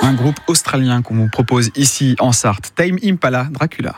Un groupe australien qu'on vous propose ici en Sarthe, Tame Impala, Dracula.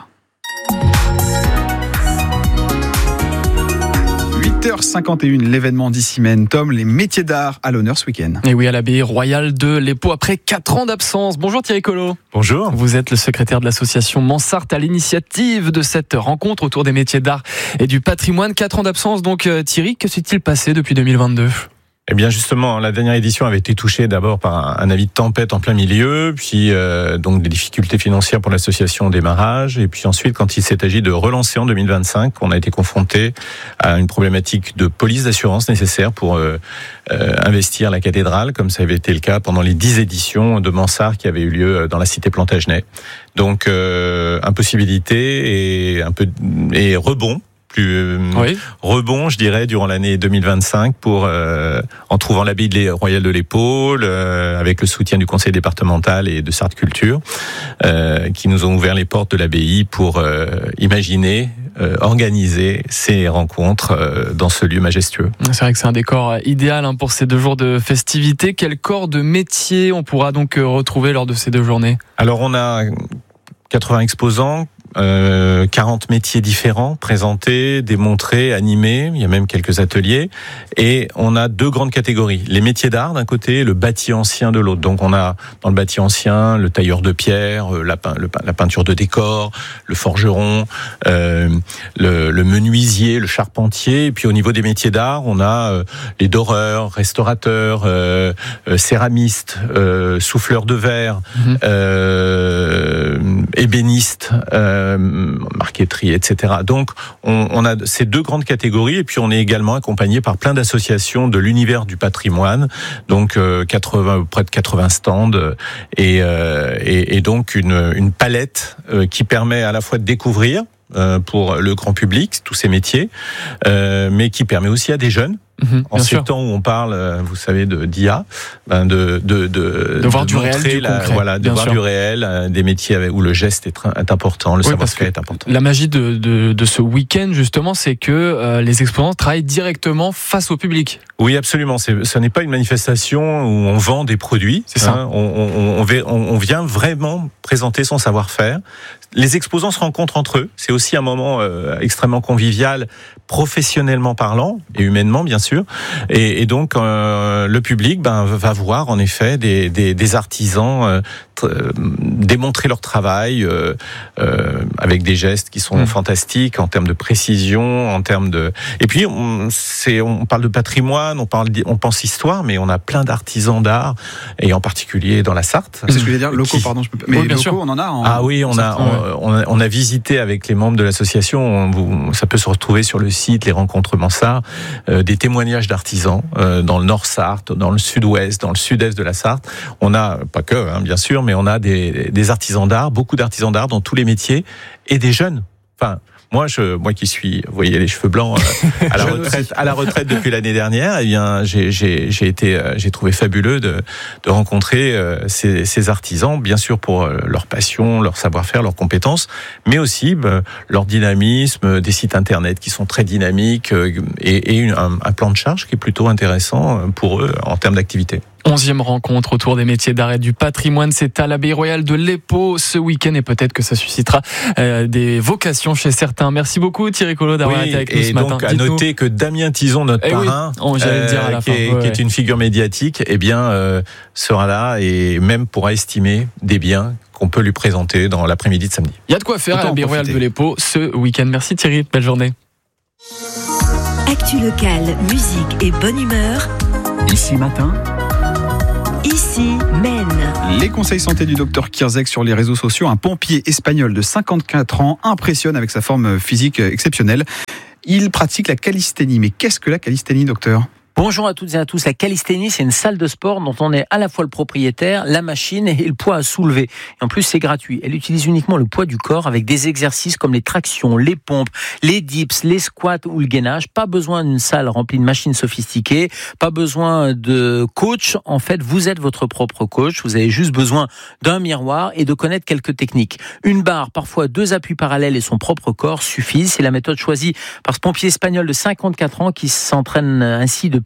8h51, l'événement d'ici mène. Tom, les métiers d'art à l'honneur ce week-end. Et oui, à l'abbaye royale de l'Épau, après 4 ans d'absence. Bonjour Thierry Collot. Bonjour. Vous êtes le secrétaire de l'association Mansart à l'initiative de cette rencontre autour des métiers d'art et du patrimoine. 4 ans d'absence donc Thierry, que s'est-il passé depuis 2022 ? Eh bien justement, la dernière édition avait été touchée d'abord par un avis de tempête en plein milieu, puis donc des difficultés financières pour l'association au démarrage, et puis ensuite quand il s'est agi de relancer en 2025, on a été confronté à une problématique de police d'assurance nécessaire pour investir la cathédrale, comme ça avait été le cas pendant les 10 éditions de Mansart qui avaient eu lieu dans la cité Plantagenet. Donc impossibilité et rebond. Rebond, je dirais, durant l'année 2025 pour en trouvant l'abbaye royale de l'Épau, avec le soutien du conseil départemental et de Sarthe Culture, qui nous ont ouvert les portes de l'abbaye pour imaginer, organiser ces rencontres dans ce lieu majestueux. C'est vrai que c'est un décor idéal pour ces 2 jours de festivités. Quel corps de métier on pourra donc retrouver lors de ces 2 journées ? Alors on a 80 exposants, 40 métiers différents présentés, démontrés, animés. Il y a même quelques ateliers. Et on a 2 grandes catégories. Les métiers d'art d'un côté, le bâti ancien de l'autre. Donc on a dans le bâti ancien le tailleur de pierre, la peinture de décor, le forgeron, le menuisier, le charpentier. Et puis au niveau des métiers d'art, on a les doreurs, restaurateurs, céramistes, souffleurs de verre, ébénistes, marqueterie, etc. Donc, on a ces 2 grandes catégories, et puis on est également accompagné par plein d'associations de l'univers du patrimoine, donc près de 80 stands, et donc une palette qui permet à la fois de découvrir pour le grand public tous ces métiers, mais qui permet aussi à des jeunes. En ces temps où on parle, vous savez, d'IA, de voir du réel, du concret. De voir du réel, des métiers où le geste est important, le savoir-faire est important. La magie de ce week-end, justement, c'est que les exposants travaillent directement face au public. Oui, absolument. Ce n'est pas une manifestation où on vend des produits. C'est ça. On vient vraiment présenter son savoir-faire. Les exposants se rencontrent entre eux. C'est aussi un moment extrêmement convivial, professionnellement parlant et humainement, bien sûr. Et donc, le public va voir, en effet, des artisans démontrer leur travail avec des gestes qui sont fantastiques en termes de précision, en termes de... Et puis, on parle de patrimoine, on pense histoire, mais on a plein d'artisans d'art, et en particulier dans la Sarthe. C'est ce que je voulais dire, locaux, pardon. Mais oui, bien locaux, sûr. on en a. Ah oui, on a visité avec les membres de l'association, ça peut se retrouver sur le site, les rencontres Mansart, des témoignages d'artisans dans le Nord Sarthe, dans le Sud-Ouest, dans le Sud-Est de la Sarthe. On a, pas que, bien sûr, mais on a des artisans d'art, beaucoup d'artisans d'art dans tous les métiers, et des jeunes. Enfin, moi qui suis, vous voyez, les cheveux blancs à la retraite depuis l'année dernière, eh bien, j'ai trouvé fabuleux de rencontrer ces artisans, bien sûr pour leur passion, leur savoir-faire, leurs compétences, mais aussi leur dynamisme, des sites internet qui sont très dynamiques, et un plan de charge qui est plutôt intéressant pour eux en termes d'activité. 11e rencontre autour des métiers d'art et du patrimoine, c'est à l'abbaye royale de l'Épau ce week-end, et peut-être que ça suscitera des vocations chez certains. Merci beaucoup Thierry Collot d'avoir été avec nous ce matin. Et donc à noter que Damien Tison, notre parrain, j'allais le dire à la fin, qui est une figure médiatique, sera là et même pourra estimer des biens qu'on peut lui présenter dans l'après-midi de samedi. Il y a de quoi faire à l'abbaye royale de l'Épau ce week-end. Merci Thierry, belle journée. Actu locale, musique et bonne humeur. Ici matin. Ici, Maine. Les conseils santé du docteur Kirzek sur les réseaux sociaux. Un pompier espagnol de 54 ans impressionne avec sa forme physique exceptionnelle. Il pratique la calisthénie. Mais qu'est-ce que la calisthénie, docteur ? Bonjour à toutes et à tous. La calisthénie, c'est une salle de sport dont on est à la fois le propriétaire, la machine et le poids à soulever. Et en plus, c'est gratuit. Elle utilise uniquement le poids du corps avec des exercices comme les tractions, les pompes, les dips, les squats ou le gainage. Pas besoin d'une salle remplie de machines sophistiquées. Pas besoin de coach. En fait, vous êtes votre propre coach. Vous avez juste besoin d'un miroir et de connaître quelques techniques. Une barre, parfois 2 appuis parallèles et son propre corps suffisent. C'est la méthode choisie par ce pompier espagnol de 54 ans qui s'entraîne ainsi depuis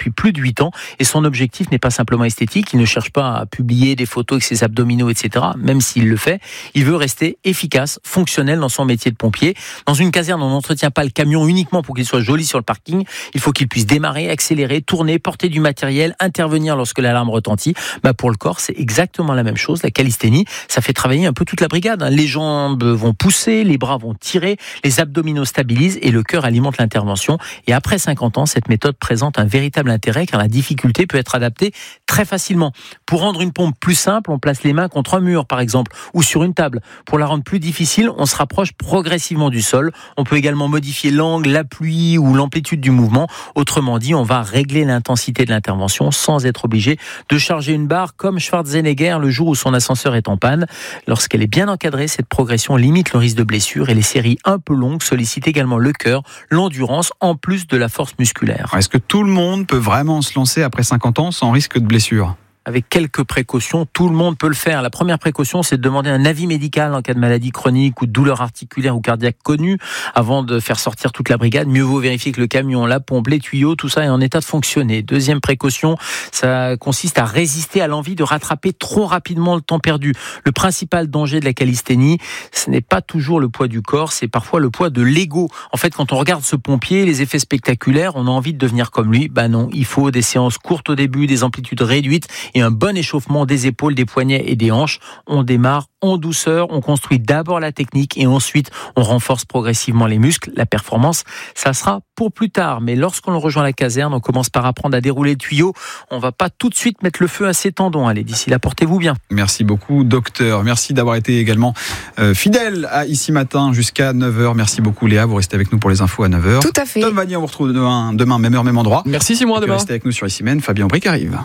depuis plus de 8 ans et son objectif n'est pas simplement esthétique. Il ne cherche pas à publier des photos avec ses abdominaux, etc. Même s'il le fait, il veut rester efficace, fonctionnel dans son métier de pompier. Dans une caserne, on n'entretient pas le camion uniquement pour qu'il soit joli sur le parking. Il faut qu'il puisse démarrer, accélérer, tourner, porter du matériel, intervenir lorsque l'alarme retentit. Pour le corps, c'est exactement la même chose. La calisthénie, ça fait travailler un peu toute la brigade. Les jambes vont pousser, les bras vont tirer, les abdominaux stabilisent et le cœur alimente l'intervention. Et après 50 ans, cette méthode présente un véritable intérêt car la difficulté peut être adaptée très facilement. Pour rendre une pompe plus simple, on place les mains contre un mur, par exemple, ou sur une table. Pour la rendre plus difficile, on se rapproche progressivement du sol. On peut également modifier l'angle, l'appui ou l'amplitude du mouvement. Autrement dit, on va régler l'intensité de l'intervention sans être obligé de charger une barre comme Schwarzenegger le jour où son ascenseur est en panne. Lorsqu'elle est bien encadrée, cette progression limite le risque de blessure et les séries un peu longues sollicitent également le cœur, l'endurance en plus de la force musculaire. Est-ce que tout le monde peut vraiment se lancer après 50 ans sans risque de blessure ? Avec quelques précautions, tout le monde peut le faire. La première précaution, c'est de demander un avis médical en cas de maladie chronique ou de douleur articulaire ou cardiaque connue avant de faire sortir toute la brigade. Mieux vaut vérifier que le camion, la pompe, les tuyaux, tout ça est en état de fonctionner. Deuxième précaution, ça consiste à résister à l'envie de rattraper trop rapidement le temps perdu. Le principal danger de la calisthénie, ce n'est pas toujours le poids du corps, c'est parfois le poids de l'ego. En fait, quand on regarde ce pompier, les effets spectaculaires, on a envie de devenir comme lui. Non, il faut des séances courtes au début, des amplitudes réduites et un bon échauffement des épaules, des poignets et des hanches. On démarre en douceur, on construit d'abord la technique et ensuite on renforce progressivement les muscles. La performance, ça sera pour plus tard. Mais lorsqu'on rejoint la caserne, on commence par apprendre à dérouler le tuyau. On va pas tout de suite mettre le feu à ses tendons. Allez, d'ici là, portez-vous bien. Merci beaucoup, docteur. Merci d'avoir été également fidèle à Ici Matin jusqu'à 9h. Merci beaucoup, Léa. Vous restez avec nous pour les infos à 9h. Tout à fait. Tom Vanier, on vous retrouve demain même heure, même endroit. Merci Simon, à demain. Restez avec nous sur Ici Même. Fabien Bric arrive.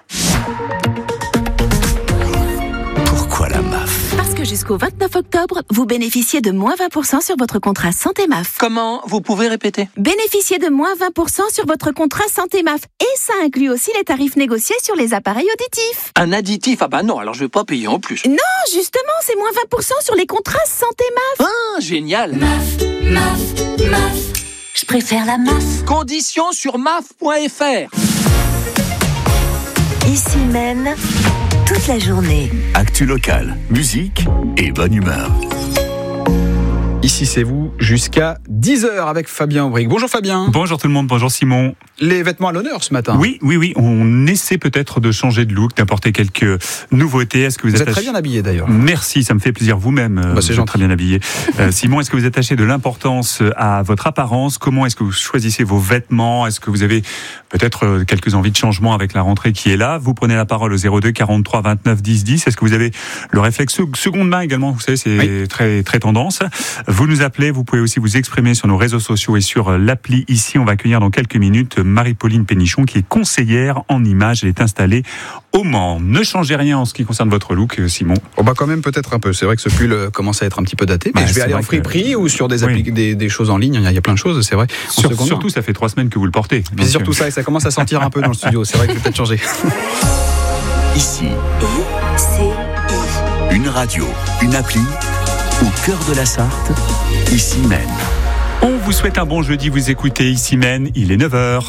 Pourquoi la MAF ? Parce que jusqu'au 29 octobre, vous bénéficiez de moins 20% sur votre contrat Santé MAF. Comment ? Vous pouvez répéter ? Bénéficiez de moins 20% sur votre contrat Santé MAF. Et ça inclut aussi les tarifs négociés sur les appareils auditifs. Un additif ? Non, alors je vais pas payer en plus. Non, justement, c'est moins 20% sur les contrats Santé MAF. Ah, génial ! MAF. Je préfère la MAF. Conditions sur maf.fr. Ici même, toute la journée. Actu locale, musique et bonne humeur. Ici, c'est vous jusqu'à 10h avec Fabien Aubric. Bonjour Fabien. Bonjour tout le monde, bonjour Simon. Les vêtements à l'honneur ce matin. Oui, on essaie peut-être de changer de look, d'apporter quelques nouveautés. Est-ce que vous êtes très bien habillé d'ailleurs. Merci, ça me fait plaisir vous-même. C'est gentil. Très bien habillé. Simon, est-ce que vous attachez de l'importance à votre apparence ? Comment est-ce que vous choisissez vos vêtements ? Est-ce que vous avez peut-être quelques envies de changement avec la rentrée qui est là ? Vous prenez la parole au 02 43 29 10 10. Est-ce que vous avez le réflexe seconde main également ? Vous savez, c'est très, très tendance. Vous nous appelez, vous pouvez aussi vous exprimer sur nos réseaux sociaux et sur l'appli Ici. On va accueillir dans quelques minutes Marie-Pauline Pénichon qui est conseillère en images. Elle est installée au Mans. Ne changez rien en ce qui concerne votre look, Simon. Quand même peut-être un peu. C'est vrai que ce pull commence à être un petit peu daté. Mais je vais aller en friperie ou sur des choses en ligne. Il y a plein de choses, c'est vrai. Surtout, ça fait 3 semaines que vous le portez. C'est surtout ça, et ça commence à sentir un peu dans le studio. C'est vrai que je vais peut-être changer. Ici, une radio, une appli, au cœur de la Sarthe, Ici Même. On vous souhaite un bon jeudi, vous écoutez Ici Même, il est 9h.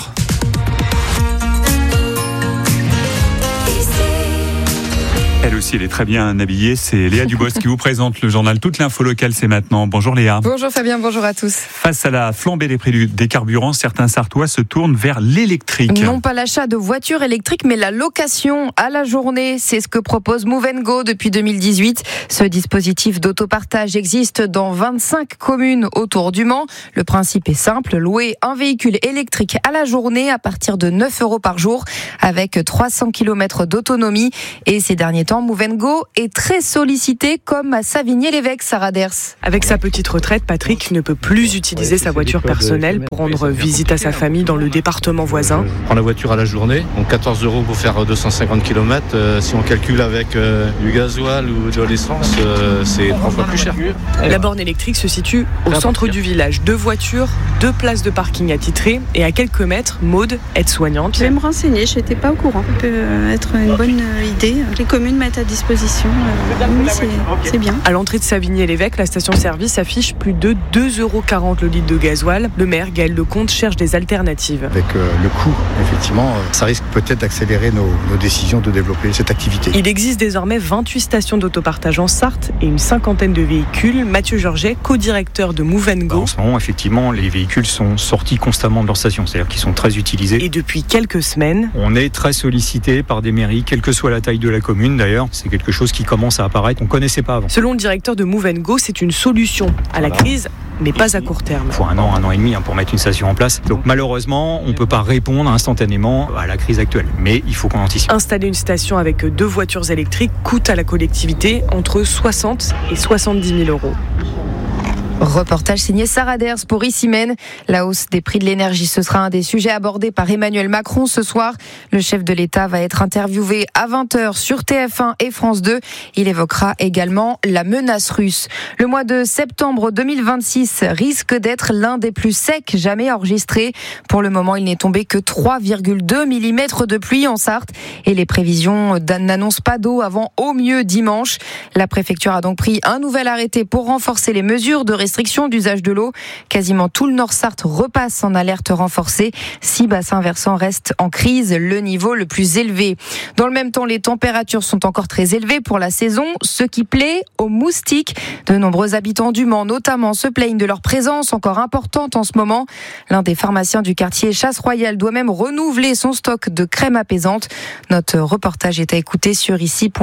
Elle aussi, elle est très bien habillée. C'est Léa Dubos qui vous présente le journal. Toute l'info locale, c'est maintenant. Bonjour Léa. Bonjour Fabien, bonjour à tous. Face à la flambée des prix des carburants, certains Sarthois se tournent vers l'électrique. Non pas l'achat de voitures électriques, mais la location à la journée. C'est ce que propose Move & Go depuis 2018. Ce dispositif d'autopartage existe dans 25 communes autour du Mans. Le principe est simple, louer un véhicule électrique à la journée à partir de 9 € par jour avec 300 km d'autonomie. Et ces derniers temps, Move & Go est très sollicité comme à Savigny-l'Évêque, Sarah Ders. Avec sa petite retraite, Patrick ne peut plus utiliser sa voiture personnelle pour rendre visite à sa famille dans le département voisin. On prend la voiture à la journée, donc 14 € pour faire 250 km. Si on calcule avec du gasoil ou de l'essence, c'est 3 fois plus cher. La borne électrique se situe au centre du village. 2 voitures, 2 places de parking attitrées et à quelques mètres, Maude, aide-soignante. Je vais me renseigner, je n'étais pas au courant. Ça peut être une bonne idée. Les communes mettre à disposition. Oui, c'est bien. À l'entrée de Savigny-l'Évêque, la station-service affiche plus de 2,40 € le litre de gasoil. Le maire, Gaël Lecomte, cherche des alternatives. Avec le coût, effectivement, ça risque peut-être d'accélérer nos décisions de développer cette activité. Il existe désormais 28 stations d'autopartage en Sarthe et une cinquantaine de véhicules. Mathieu Georget, co-directeur de Move & Go. En ce moment, effectivement, les véhicules sont sortis constamment de leur station, c'est-à-dire qu'ils sont très utilisés. Et depuis quelques semaines, on est très sollicité par des mairies, quelle que soit la taille de la commune d'ailleurs. C'est quelque chose qui commence à apparaître, qu'on ne connaissait pas avant. Selon le directeur de Move & Go, c'est une solution à la crise, mais pas à court terme. Il faut un an et demi pour mettre une station en place. Donc malheureusement, on ne peut pas répondre instantanément à la crise actuelle. Mais il faut qu'on anticipe. Installer une station avec 2 voitures électriques coûte à la collectivité entre 60 et 70 000 €. Reportage signé Sarah Ders pour Ici Même. La hausse des prix de l'énergie, ce sera un des sujets abordés par Emmanuel Macron ce soir. Le chef de l'État va être interviewé à 20h sur TF1 et France 2. Il évoquera également la menace russe. Le mois de septembre 2026 risque d'être l'un des plus secs jamais enregistrés. Pour le moment, il n'est tombé que 3,2 mm de pluie en Sarthe et les prévisions n'annoncent pas d'eau avant au mieux dimanche. La préfecture a donc pris un nouvel arrêté pour renforcer les mesures de restriction d'usage de l'eau. Quasiment tout le Nord-Sarthe repasse en alerte renforcée. 6 bassins versants restent en crise, le niveau le plus élevé. Dans le même temps, les températures sont encore très élevées pour la saison, ce qui plaît aux moustiques. De nombreux habitants du Mans, notamment, se plaignent de leur présence encore importante en ce moment. L'un des pharmaciens du quartier Chasse-Royale doit même renouveler son stock de crème apaisante. Notre reportage est à écouter sur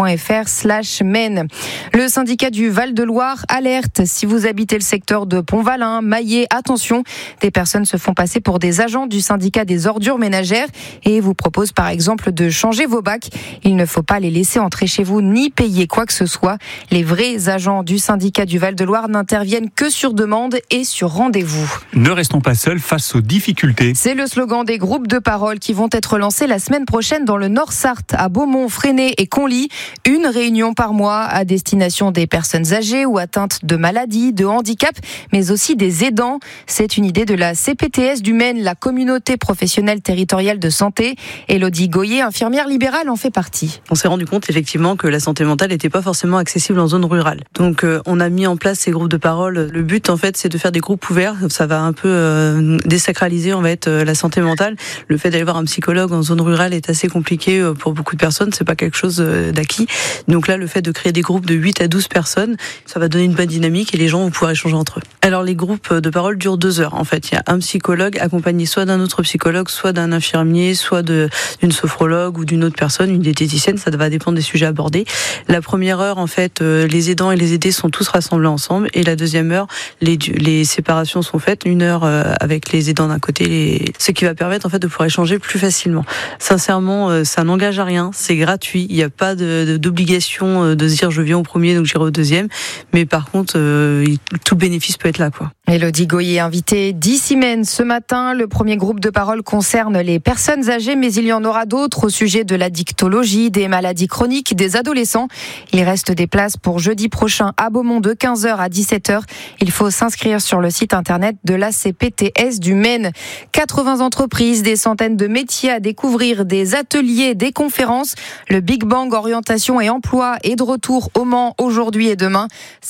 ici.fr/Maine. Le syndicat du Val-de-Loire alerte. Si vous habitez le secteur de Pont-Valin, Maillé, attention, des personnes se font passer pour des agents du syndicat des ordures ménagères et vous proposent par exemple de changer vos bacs. Il ne faut pas les laisser entrer chez vous ni payer quoi que ce soit. Les vrais agents du syndicat du Val-de-Loire n'interviennent que sur demande et sur rendez-vous. Ne restons pas seuls face aux difficultés. C'est le slogan des groupes de parole qui vont être lancés la semaine prochaine dans le Nord-Sarthe, à Beaumont, Fresnay et Conly. Une réunion par mois à destination des personnes âgées ou atteintes de maladies, de handicap, mais aussi des aidants. C'est une idée de la CPTS du Maine, la communauté professionnelle territoriale de santé. Élodie Goyer, infirmière libérale, en fait partie. On s'est rendu compte effectivement que la santé mentale n'était pas forcément accessible en zone rurale. Donc on a mis en place ces groupes de parole. Le but en fait c'est de faire des groupes ouverts. Ça va un peu désacraliser en fait la santé mentale. Le fait d'aller voir un psychologue en zone rurale est assez compliqué pour beaucoup de personnes. C'est pas quelque chose d'acquis. Donc là le fait de créer des groupes de 8 à 12 personnes, ça va donner une bonne dynamique et les gens vont pouvoir échanger entre eux. Alors les groupes de parole durent 2 heures. En fait, il y a un psychologue accompagné soit d'un autre psychologue, soit d'un infirmier, soit d'une sophrologue ou d'une autre personne, une diététicienne. Ça va dépendre des sujets abordés. La première heure, en fait, les aidants et les aidés sont tous rassemblés ensemble. Et la deuxième heure, les séparations sont faites. 1 heure avec les aidants d'un côté, ce qui va permettre en fait de pouvoir échanger plus facilement. Sincèrement, ça n'engage à rien. C'est gratuit. Il n'y a pas d'obligation de se dire je viens au premier donc j'irai au deuxième. Mais par contre, tout bénéfice peut être là, quoi. Élodie Goyer, invitée d'Ici Même ce matin. Le premier groupe de parole concerne les personnes âgées, mais il y en aura d'autres au sujet de la dictologie, des maladies chroniques, des adolescents. Il reste des places pour jeudi prochain à Beaumont de 15h à 17h. Il faut s'inscrire sur le site internet de la CPTS du Maine. 80 entreprises, des centaines de métiers à découvrir, des ateliers, des conférences. Le Big Bang Orientation et Emploi est de retour au Mans aujourd'hui et demain.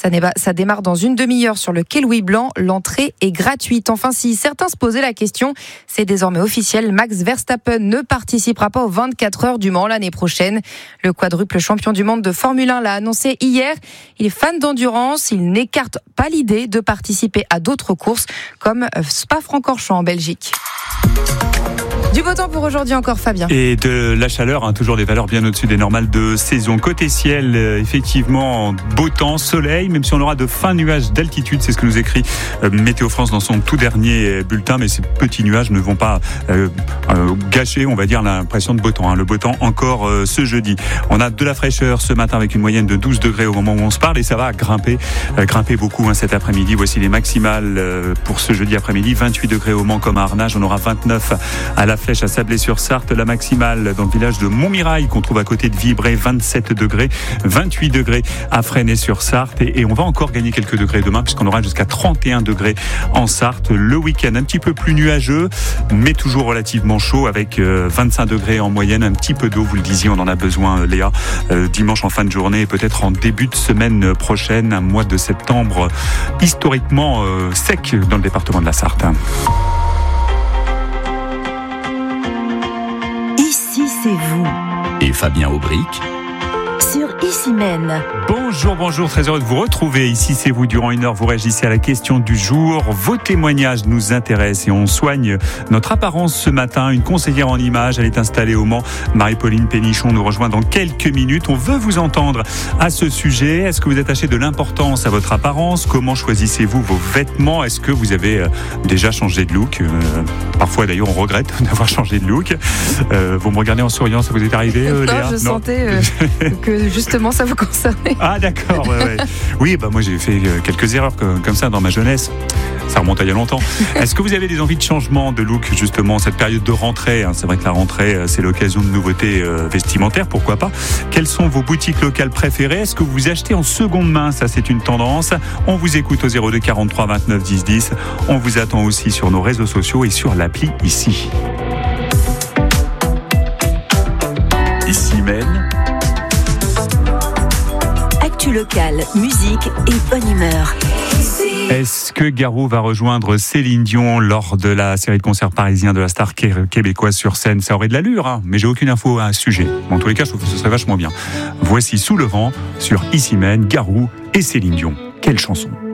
Ça démarre dans une demi-heure sur le quai Louis-Blanc. L'entrée est gratuite. Enfin, si certains se posaient la question, c'est désormais officiel. Max Verstappen ne participera pas aux 24 heures du Mans l'année prochaine. Le quadruple champion du monde de Formule 1 l'a annoncé hier. Il est fan d'endurance. Il n'écarte pas l'idée de participer à d'autres courses comme Spa-Francorchamps en Belgique. Du beau temps pour aujourd'hui encore, Fabien. Et de la chaleur, toujours des valeurs bien au-dessus des normales de saison. Côté ciel, effectivement, beau temps, soleil, même si on aura de fins nuages d'altitude. C'est ce que nous écrit Météo France dans son tout dernier bulletin. Mais ces petits nuages ne vont pas gâcher, on va dire, l'impression de beau temps. Le beau temps encore ce jeudi. On a de la fraîcheur ce matin avec une moyenne de 12 degrés au moment où on se parle. Et ça va grimper beaucoup cet après-midi. Voici les maximales pour ce jeudi après-midi. 28 degrés au Mans comme à Arnage. On aura 29 à la Flèche à Sablé-sur-Sarthe, la maximale dans le village de Montmirail qu'on trouve à côté de Vibray, 27 degrés, 28 degrés à Fresnay-sur-Sarthe et on va encore gagner quelques degrés demain puisqu'on aura jusqu'à 31 degrés en Sarthe. Le week-end un petit peu plus nuageux mais toujours relativement chaud avec 25 degrés en moyenne, un petit peu d'eau, vous le disiez, on en a besoin Léa, dimanche en fin de journée et peut-être en début de semaine prochaine, un mois de septembre historiquement sec dans le département de la Sarthe. Ici, c'est vous. Et Fabien Aubric Sur Issy-Mène. Bonjour, très heureux de vous retrouver. Ici, c'est vous. Durant une heure, vous réagissez à la question du jour. Vos témoignages nous intéressent et on soigne notre apparence ce matin. Une conseillère en images, elle est installée au Mans. Marie-Pauline Pénichon nous rejoint dans quelques minutes. On veut vous entendre à ce sujet. Est-ce que vous attachez de l'importance à votre apparence? Comment choisissez-vous vos vêtements? Est-ce que vous avez déjà changé de look? Parfois, d'ailleurs, on regrette d'avoir changé de look. Vous me regardez en souriant, ça vous est arrivé, Léa? Je sentais que justement, ça vous concernait. Ah d'accord, ouais. Oui, moi j'ai fait quelques erreurs comme ça dans ma jeunesse. Ça remonte à il y a longtemps. Est-ce que vous avez des envies de changement de look justement cette période de rentrée? C'est vrai que la rentrée, c'est l'occasion de nouveautés vestimentaires, pourquoi pas. Quelles sont vos boutiques locales préférées? Est-ce que vous achetez en seconde main? Ça, c'est une tendance. On vous écoute au 02 43 29 10 10. On vous attend aussi sur nos réseaux sociaux et sur l'appli ici. Issy-Mène. Actu locale, musique et bonne humeur. Est-ce que Garou va rejoindre Céline Dion lors de la série de concerts parisiens de la star québécoise sur scène? Ça aurait de l'allure, mais j'ai aucune info à ce sujet. En tous les cas, je trouve que ce serait vachement bien. Voici Sous le vent sur Issy-Mène, Garou et Céline Dion. Quelle chanson!